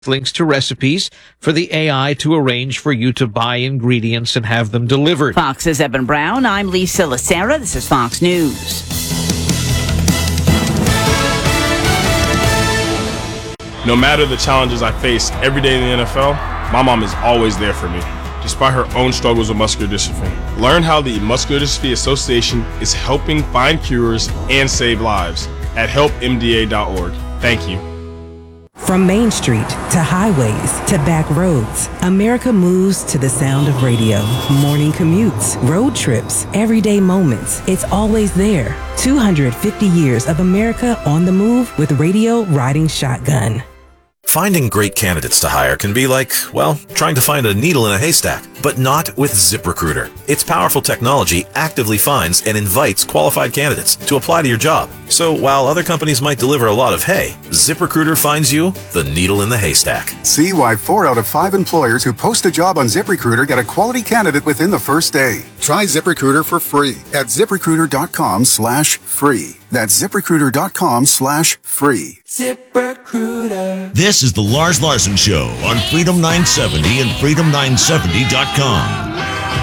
links to recipes for the AI to arrange for you to buy ingredients and have them delivered. Fox's Eben Brown. I'm Lisa Lacera. This is Fox News. No matter the challenges I face every day in the NFL, my mom is always there for me, despite her own struggles with muscular dystrophy. Learn how the Muscular Dystrophy Association is helping find cures and save lives at helpmda.org. Thank you. From Main Street to highways to back roads, America moves to the sound of radio. Morning commutes, road trips, everyday moments. It's always there. 250 years of America on the move with radio riding shotgun. Finding great candidates to hire can be like, well, trying to find a needle in a haystack, but not with ZipRecruiter. Its powerful technology actively finds and invites qualified candidates to apply to your job. So while other companies might deliver a lot of hay, ZipRecruiter finds you the needle in the haystack. See why 4 out of 5 employers who post a job on ZipRecruiter get a quality candidate within the first day. Try ZipRecruiter for free at ZipRecruiter.com/free. That's ZipRecruiter.com/free. ZipRecruiter. This is the Lars Larson Show on Freedom 970 and Freedom970.com.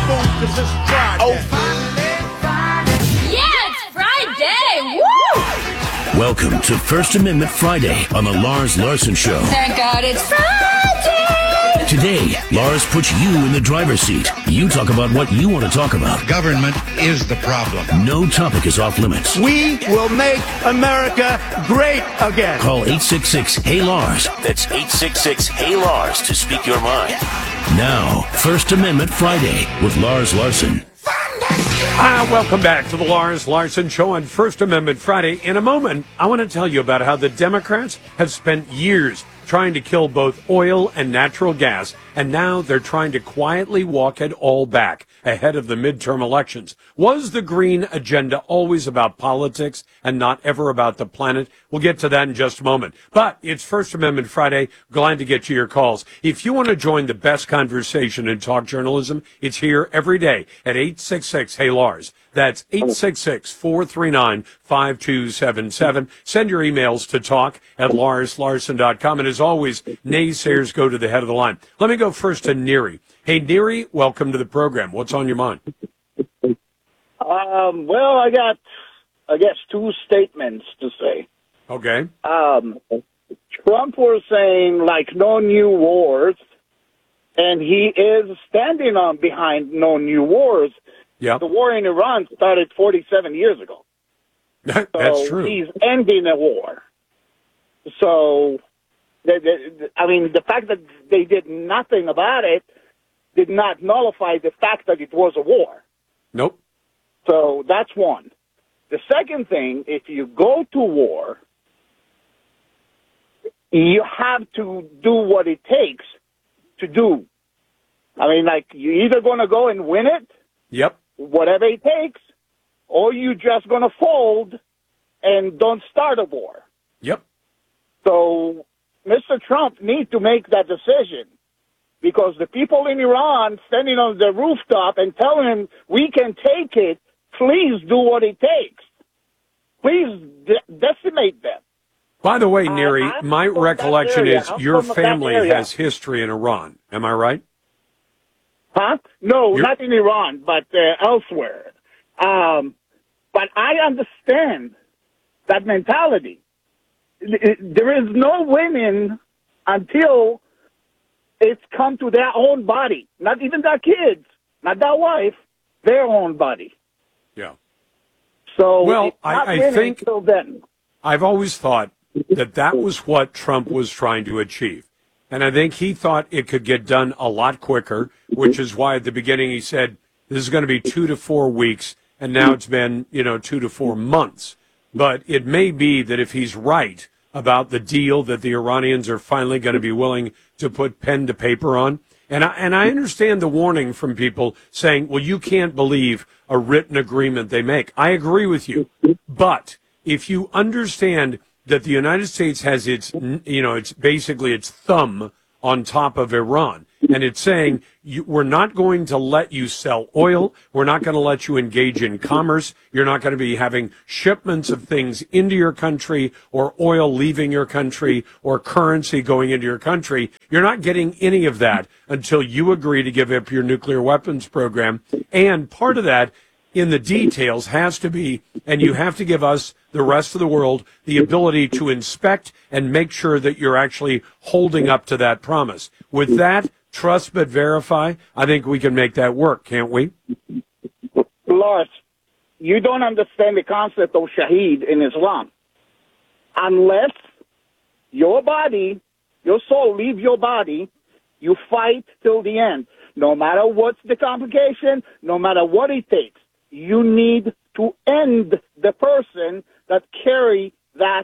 Yeah, it's Friday! Woo! Welcome to First Amendment Friday on the Lars Larson Show. Thank God it's Friday! Today, Lars puts you in the driver's seat. You talk about what you want to talk about. Government is the problem. No topic is off limits. We will make America great again. Call 866-HEY-LARS. That's 866-HEY-LARS to speak your mind. Now, First Amendment Friday with Lars Larson. Welcome back to the Lars Larson Show on First Amendment Friday. In a moment, I want to tell you about how the Democrats have spent years trying to kill both oil and natural gas, and now they're trying to quietly walk it all back ahead of the midterm elections. Was the green agenda always about politics and not ever about the planet? We'll get to that in just a moment. But it's First Amendment Friday. Glad to get to your calls. If you want to join the best conversation in talk journalism, it's here every day at 866-HEY-LARS. That's 866-439-5277. Send your emails to talk@larslarson.com. And as always, naysayers go to the head of the line. Let me go first to Neri. Hey, Neri, welcome to the program. What's on your mind? Well, I got, I guess, 2 statements to say. Okay. Trump was saying, like, no new wars, and he is standing on behind no new wars. Yeah. The war in Iran started 47 years ago. That's true. He's ending a war. So, I mean, the fact that they did nothing about it did not nullify the fact that it was a war. Nope. So that's one. The second thing, if you go to war, you have to do what it takes to do. I mean, like, you're either going to go and win it, yep, whatever it takes, or you just going to fold and don't start a war. Yep. So Mr. Trump needs to make that decision, because the people in Iran standing on the rooftop and telling him, we can take it, please do what it takes. Please decimate them. By the way, Neri, my recollection is your family has history in Iran. Am I right? Huh? No, not in Iran, but elsewhere. But I understand that mentality. There is no winning until it's come to their own body. Not even their kids, not their wife, their own body. Yeah. So, well, I think until then. I've always thought that was what Trump was trying to achieve. And I think he thought it could get done a lot quicker, which is why at the beginning he said this is going to be 2 to 4 weeks, and now it's been, 2 to 4 months. But it may be that if he's right about the deal that the Iranians are finally going to be willing to put pen to paper on, and I understand the warning from people saying, well, you can't believe a written agreement they make. I agree with you. But if you understand that the United States has its, it's basically its thumb on top of Iran, And it's saying, we're not going to let you sell oil. We're not going to let you engage in commerce. You're not going to be having shipments of things into your country or oil leaving your country or currency going into your country. You're not getting any of that until you agree to give up your nuclear weapons program. And part of that in the details has to be, and you have to give us, the rest of the world, the ability to inspect and make sure that you're actually holding up to that promise. With that, trust but verify, I think we can make that work, can't we? Lars, you don't understand the concept of shaheed in Islam. Unless your body, your soul leave your body, you fight till the end. No matter what's the complication, no matter what it takes, you need to end the person that carry that,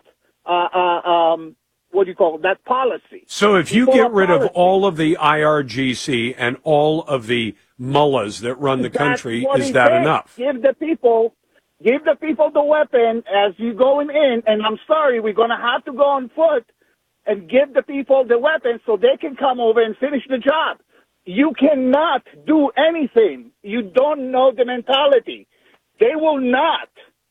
that policy. So if you get rid of all of the IRGC and all of the mullahs that run the country, is that enough? Give the people the weapon as you going in, and I'm sorry, we're going to have to go on foot and give the people the weapon so they can come over and finish the job. You cannot do anything. You don't know the mentality. They will not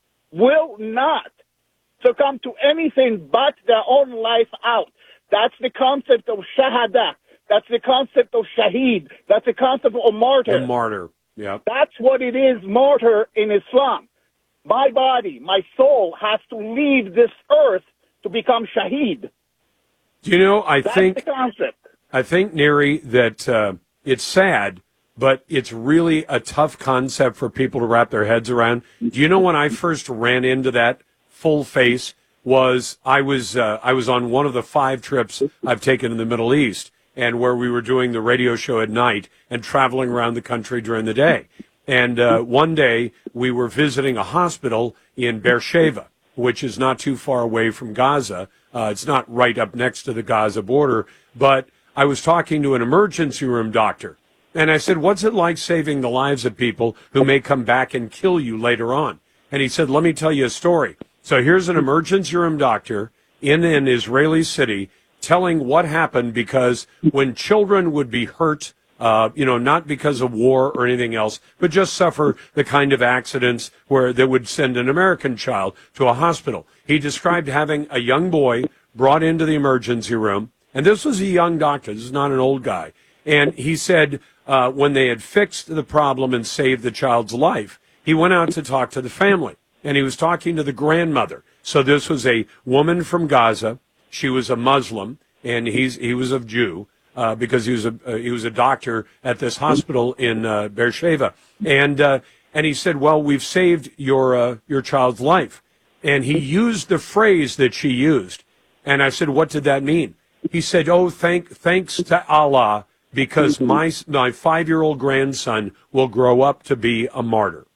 succumb to anything but their own life out. That's the concept of shahada. That's the concept of shaheed. That's the concept of martyr. A martyr, yeah. That's what it is, martyr in Islam. My body, my soul has to leave this earth to become shaheed. Do you know, That's the concept. I think, Neri, that it's sad, but it's really a tough concept for people to wrap their heads around. Do you know when I first ran into that full face I was on one of the 5 trips I've taken in the Middle East, and where we were doing the radio show at night and traveling around the country during the day. And one day we were visiting a hospital in Beersheba, which is not too far away from Gaza. It's not right up next to the Gaza border, but I was talking to an emergency room doctor. And I said, what's it like saving the lives of people who may come back and kill you later on? And he said, let me tell you a story. So here's an emergency room doctor in an Israeli city telling what happened because when children would be hurt, not because of war or anything else, but just suffer the kind of accidents where they would send an American child to a hospital. He described having a young boy brought into the emergency room, and this was a young doctor. This is not an old guy. And he said when they had fixed the problem and saved the child's life, he went out to talk to the family, and he was talking to the grandmother. So this was a woman from Gaza. She was a Muslim, and he was of Jew because he was a doctor at this hospital in Beersheba. And he said, well, we've saved your child's life. And he used the phrase that she used. And I said, what did that mean? He said, oh, thanks to Allah, because my 5-year-old grandson will grow up to be a martyr,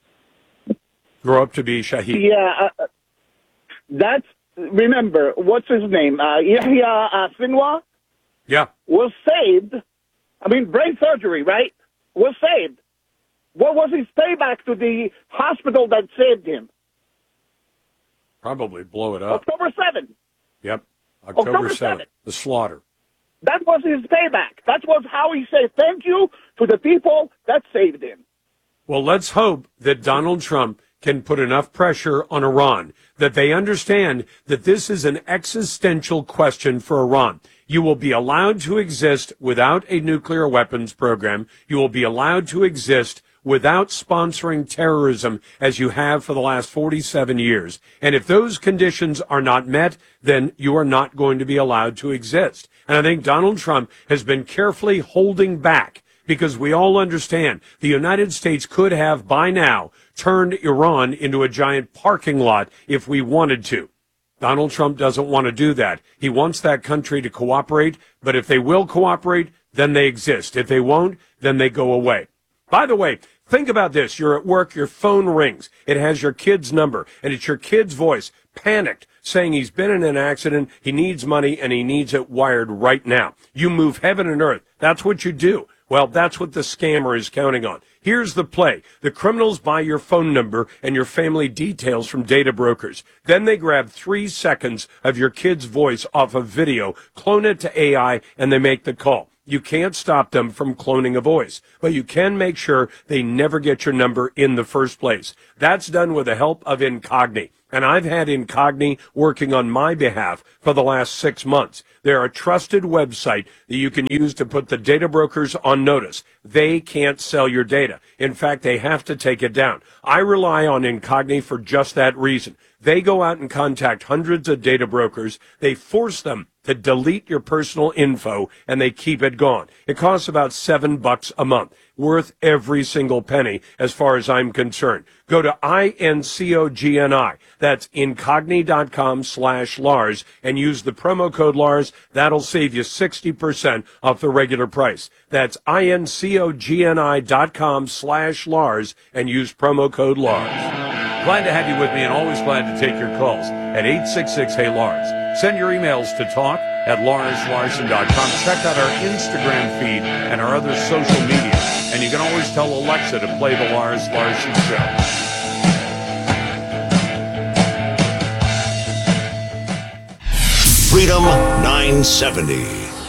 grow up to be shaheed. Yeah, remember, what's his name? Yahya Sinwar? Yeah. Was saved. I mean, brain surgery, right? Was saved. What was his payback to the hospital that saved him? Probably blow it up. October 7th. Yep. October 7th. The slaughter. That was his payback. That was how he said thank you to the people that saved him. Well, let's hope that Donald Trump can put enough pressure on Iran that they understand that this is an existential question for Iran. You will be allowed to exist without a nuclear weapons program. You will be allowed to exist without sponsoring terrorism as you have for the last 47 years. And if those conditions are not met, then you are not going to be allowed to exist. And I think Donald Trump has been carefully holding back because we all understand the United States could have by now turned Iran into a giant parking lot if we wanted to. Donald Trump doesn't want to do that. He wants that country to cooperate, but if they will cooperate, then they exist. If they won't, then they go away. By the way, think about this. You're at work, your phone rings. It has your kid's number, and it's your kid's voice, panicked, saying he's been in an accident, he needs money, and he needs it wired right now. You move heaven and earth. That's what you do. Well, that's what the scammer is counting on. Here's the play. The criminals buy your phone number and your family details from data brokers. Then they grab 3 seconds of your kid's voice off of video, clone it to AI, and they make the call. You can't stop them from cloning a voice, but you can make sure they never get your number in the first place. That's done with the help of Incogni. And I've had Incogni working on my behalf for the last 6 months. They're a trusted website that you can use to put the data brokers on notice. They can't sell your data. In fact, they have to take it down. I rely on Incogni for just that reason. They go out and contact hundreds of data brokers. They force them to delete your personal info, and they keep it gone. It costs about $7 a month. Worth every single penny as far as I'm concerned. Go to INCOGNI. That's incogni.com/Lars and use the promo code Lars. That'll save you 60% off the regular price. That's INCOGNI.com/Lars and use promo code Lars. Glad to have you with me and always glad to take your calls at 866-HEY-LARS. Send your emails to talk@LarsLarson.com. Check out our Instagram feed and our other social media. And you can always tell Alexa to play the Lars Larson Show. Freedom 970.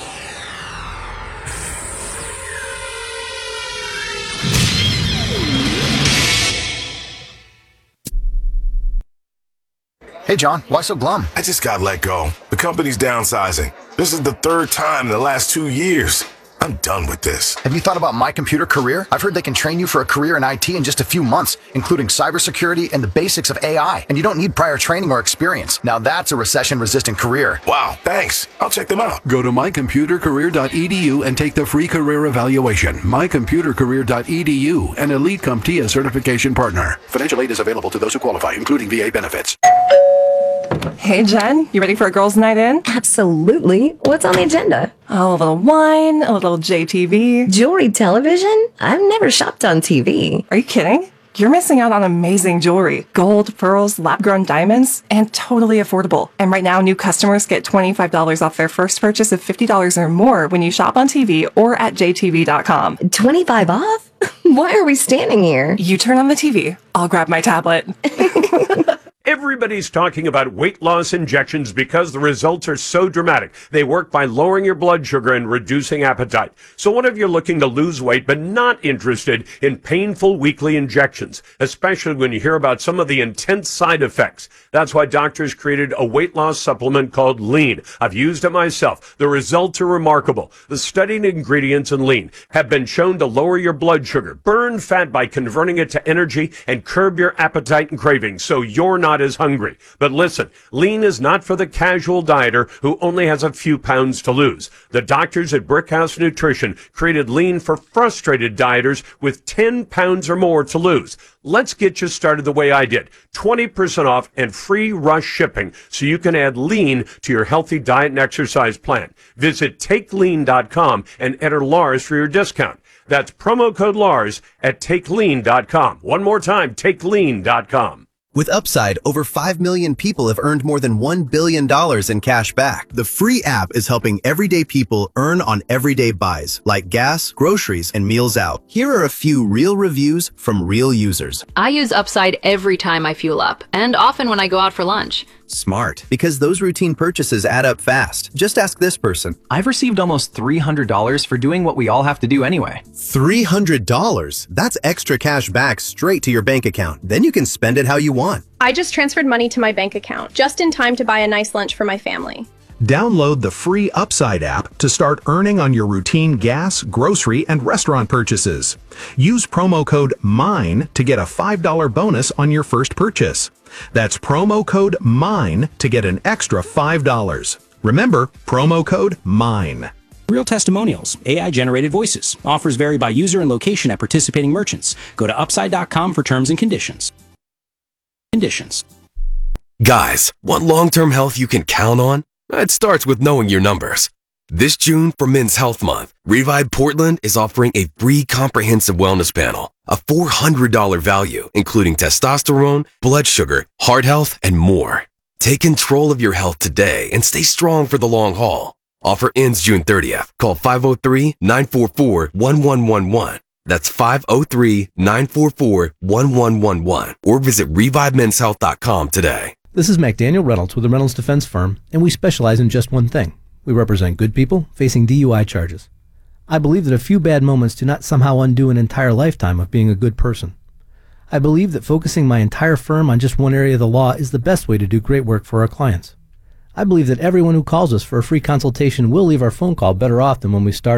Hey, John, why so glum? I just got let go. The company's downsizing. This is the third time in the last 2 years. I'm done with this. Have you thought about My Computer Career? I've heard they can train you for a career in IT in just a few months, including cybersecurity and the basics of AI. And you don't need prior training or experience. Now that's a recession-resistant career. Wow, thanks. I'll check them out. Go to mycomputercareer.edu and take the free career evaluation. Mycomputercareer.edu, an Elite CompTIA certification partner. Financial aid is available to those who qualify, including VA benefits. Hey, Jen, you ready for a girls' night in? Absolutely. What's on the agenda? Oh, a little wine, a little JTV. Jewelry television? I've never shopped on TV. Are you kidding? You're missing out on amazing jewelry. Gold, pearls, lab-grown diamonds, and totally affordable. And right now, new customers get $25 off their first purchase of $50 or more when you shop on TV or at jtv.com. 25 off? Why are we standing here? You turn on the TV. I'll grab my tablet. Everybody's talking about weight loss injections because the results are so dramatic. They work by lowering your blood sugar and reducing appetite. So what if you're looking to lose weight but not interested in painful weekly injections, especially when you hear about some of the intense side effects? That's why doctors created a weight loss supplement called Lean. I've used it myself. The results are remarkable. The studied ingredients in Lean have been shown to lower your blood sugar, burn fat by converting it to energy, and curb your appetite and cravings so you're not as hungry. But listen, Lean is not for the casual dieter who only has a few pounds to lose. The doctors at Brickhouse Nutrition created Lean for frustrated dieters with 10 pounds or more to lose. Let's get you started the way I did. 20% off and free rush shipping so you can add Lean to your healthy diet and exercise plan. Visit TakeLean.com and enter Lars for your discount. That's promo code Lars at TakeLean.com. One more time, TakeLean.com. With Upside, over 5 million people have earned more than $1 billion in cash back. The free app is helping everyday people earn on everyday buys, like gas, groceries, and meals out. Here are a few real reviews from real users. I use Upside every time I fuel up, and often when I go out for lunch. Smart, because those routine purchases add up fast. Just ask this person. I've received almost $300 for doing what we all have to do anyway. $300? That's extra cash back straight to your bank account. Then you can spend it how you want. I just transferred money to my bank account, just in time to buy a nice lunch for my family. Download the free Upside app to start earning on your routine gas, grocery, and restaurant purchases. Use promo code MINE to get a $5 bonus on your first purchase. That's promo code MINE to get an extra $5. Remember, promo code MINE. Real testimonials, AI-generated voices. Offers vary by user and location at participating merchants. Go to Upside.com for terms and conditions. Guys, want long-term health you can count on? It starts with knowing your numbers. This June for Men's Health Month, Revive Portland is offering a free comprehensive wellness panel, a $400 value, including testosterone, blood sugar, heart health, and more. Take control of your health today and stay strong for the long haul. Offer ends June 30th. Call 503-944-1111. That's 503-944-1111 or visit ReviveMen'sHealth.com today. This is McDaniel Reynolds with the Reynolds Defense Firm, and we specialize in just one thing. We represent good people facing DUI charges. I believe that a few bad moments do not somehow undo an entire lifetime of being a good person. I believe that focusing my entire firm on just one area of the law is the best way to do great work for our clients. I believe that everyone who calls us for a free consultation will leave our phone call better off than when we started.